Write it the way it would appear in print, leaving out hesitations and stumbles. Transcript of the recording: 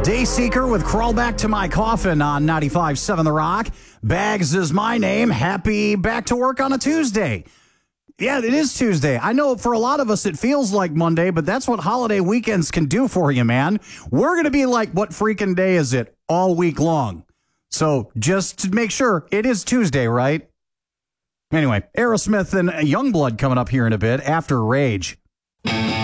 Dayseeker with Crawl Back to My Coffin on 95.7 The Rock. Bags is my name. Happy back to work on a Tuesday. Yeah, it is Tuesday. I know for a lot of us it feels like Monday, but that's what holiday weekends can do for you, man. We're going to be like, what freaking day is it all week long? So just to make sure, it is Tuesday, right? Anyway, Aerosmith and Youngblood coming up here in a bit after Rage.